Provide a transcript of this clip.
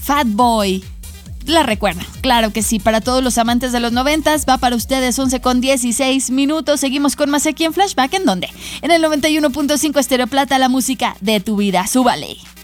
Fatboy. La recuerdan, claro que sí, para todos los amantes de los 90s, va para ustedes 11:16. Seguimos con más aquí en Flashback, ¿en dónde? En el 91.5 Estéreo Plata, la música de tu vida, súbale.